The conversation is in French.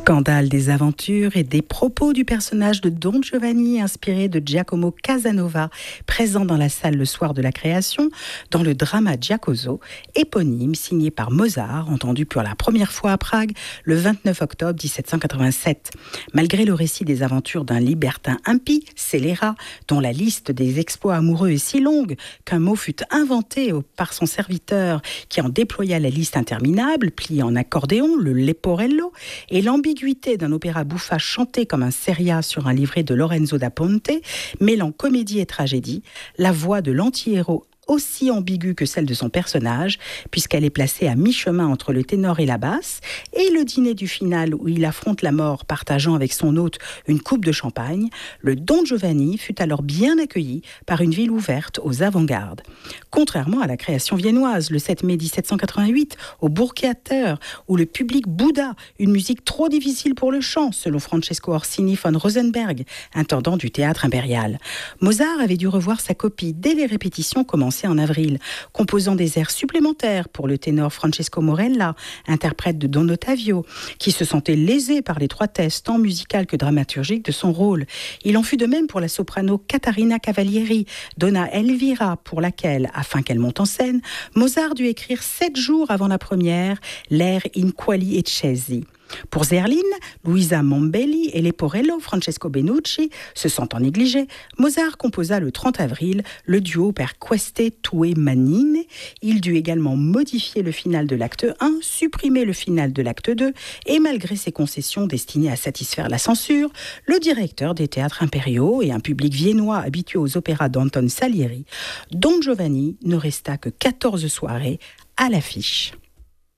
Scandale des aventures et des propos du personnage de Don Giovanni inspiré de Giacomo Casanova, présent dans la salle le soir de la création, dans le drama Giacoso, éponyme signé par Mozart, entendu pour la première fois à Prague le 29 octobre 1787. Malgré le récit des aventures d'un libertin impie, scélérat, dont la liste des exploits amoureux est si longue qu'un mot fut inventé par son serviteur qui en déploya la liste interminable, pliée en accordéon, le leporello, et l'ambiguïté d'un opéra bouffa chanté comme un seria sur un livret de Lorenzo da Ponte, mêlant comédie et tragédie, la voix de l'anti-héros aussi ambiguë que celle de son personnage, puisqu'elle est placée à mi-chemin entre le ténor et la basse, et le dîner du final où il affronte la mort partageant avec son hôte une coupe de champagne, le Don Giovanni fut alors bien accueilli par une ville ouverte aux avant-gardes. Contrairement à la création viennoise, le 7 mai 1788, au Burgtheater, où le public bouda une musique trop difficile pour le chant, selon Francesco Orsini von Rosenberg, intendant du théâtre impérial. Mozart avait dû revoir sa copie dès les répétitions commencées en avril, composant des airs supplémentaires pour le ténor Francesco Morella, interprète de Don Ottavio, qui se sentait lésé par l'étroitesse tant musicale que dramaturgique de son rôle. Il en fut de même pour la soprano Catarina Cavalieri, Donna Elvira, pour laquelle, afin qu'elle monte en scène, Mozart dut écrire 7 jours avant la première l'air In quali eccesi. Pour Zerlin, Luisa Mombelli et Leporello, Francesco Benucci, se sentant négligés, Mozart composa le 30 avril le duo per queste tue manine. Il dut également modifier le final de l'acte 1, supprimer le final de l'acte 2, et malgré ses concessions destinées à satisfaire la censure, le directeur des théâtres impériaux et un public viennois habitué aux opéras d'Anton Salieri, Don Giovanni ne resta que 14 soirées à l'affiche.